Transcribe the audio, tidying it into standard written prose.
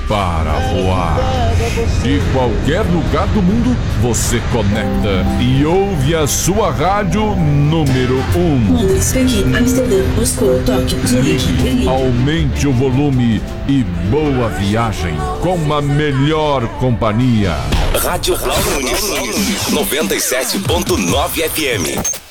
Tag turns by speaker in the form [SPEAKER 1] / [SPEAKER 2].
[SPEAKER 1] para voar. De qualquer lugar do mundo, você conecta e ouve a sua rádio número 1.
[SPEAKER 2] Londres, Pequim, Amsterdã, Moscou, Tóquio, Zurique, Berlim.
[SPEAKER 1] Aumente o volume e boa viagem com a melhor companhia.
[SPEAKER 3] Rádio Cloud 97.9 FM.